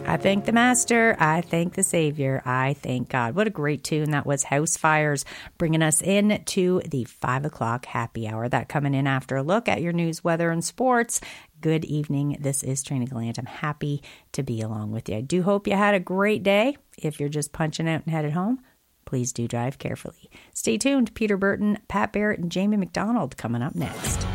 I thank the Master. I thank the Savior. I thank God. What a great tune. That was House Fires, bringing us in to the 5 o'clock happy hour. That coming in after a look at your news, weather, and sports. Good evening. This is Trina Gallant. I'm happy to be along with you. I do hope you had a great day. If you're just punching out and headed home, please do drive carefully. Stay tuned. Peter Burton, Pat Barrett, and Jamie McDonald coming up next.